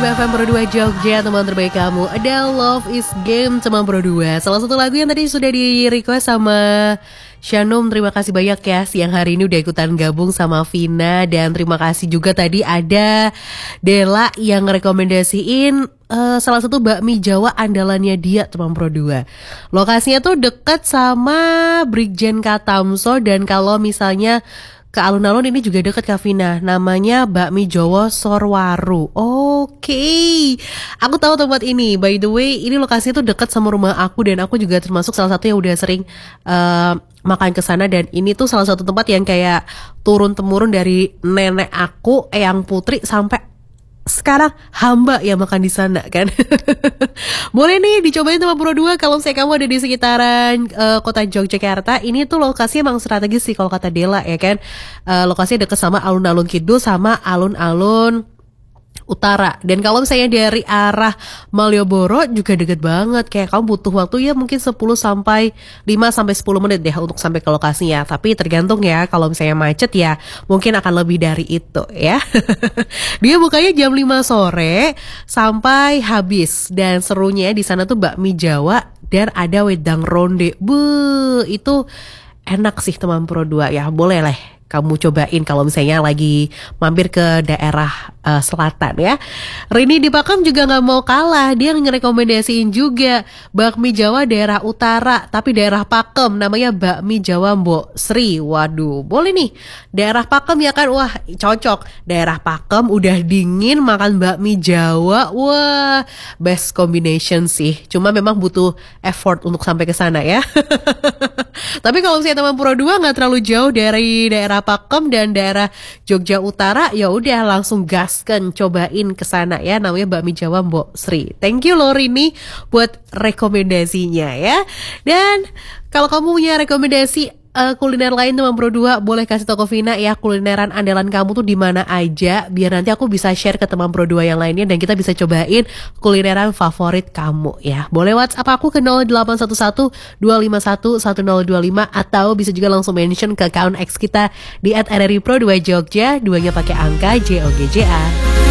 102,5 FM Pro 2 Jogja, teman terbaik kamu. Ada Love is Game teman Pro 2. Salah satu lagu yang tadi sudah di request sama Shanum. Terima kasih banyak ya, siang hari ini udah ikutan gabung sama Vina. Dan terima kasih juga tadi ada Dela yang rekomendasiin salah satu bakmi Jawa andalannya dia teman Pro 2. Lokasinya tuh deket sama Brigjen Katamso. Dan kalau misalnya ke alun-alun ini juga dekat Kak Vina. Namanya Bakmi Jawa Sorwaru. Oke. Aku tahu tempat ini. By the way, ini lokasinya tuh dekat sama rumah aku. Dan aku juga termasuk salah satu yang udah sering makan ke sana. Dan ini tuh salah satu tempat yang kayak turun-temurun dari nenek aku, Eyang Putri, sampai sekarang hamba yang makan di sana kan. Boleh nih dicobain teman Pro 2 kalau misalnya kamu ada di sekitaran kota Yogyakarta. Ini tuh lokasinya emang strategis sih kalau kata Dela ya kan. Lokasinya dekat sama alun-alun kidul sama alun-alun utara. Dan kalau misalnya dari arah Malioboro juga deket banget. Kayak kamu butuh waktu ya mungkin 5 sampai 10 menit deh untuk sampai ke lokasinya. Tapi tergantung ya, kalau misalnya macet ya mungkin akan lebih dari itu ya. Dia bukanya jam 5 sore sampai habis. Dan serunya di sana tuh bakmi Jawa dan ada wedang ronde. Itu enak sih teman Pro 2 ya. Boleh lah kamu cobain kalau misalnya lagi mampir ke daerah selatan ya. Rini di Pakem juga gak mau kalah. Dia ngerekomendasiin juga bakmi Jawa daerah utara, tapi daerah Pakem, namanya bakmi Jawa Mbok Sri. Waduh, boleh nih daerah Pakem ya kan. Wah cocok. Daerah Pakem udah dingin makan bakmi Jawa. Wah best combination sih. Cuma memang butuh effort untuk sampai ke sana ya. Tapi kalau misalnya teman Pro 2 gak terlalu jauh dari daerah Pakem dan daerah Jogja Utara, ya udah langsung gaskan cobain ke sana ya, namanya bakmi Jawa Mbok Sri. Thank you loh Rini buat rekomendasinya ya. Dan kalau kamu punya rekomendasi kuliner lain teman Pro 2, boleh kasih tau ke Vina ya, kulineran andalan kamu tuh di mana aja, biar nanti aku bisa share ke teman Pro 2 yang lainnya dan kita bisa cobain kulineran favorit kamu ya. Boleh WhatsApp aku ke 0811 251 1025 atau bisa juga langsung mention ke account X kita di @RRI Pro 2 Jogja, duanya pakai angka JOGJA.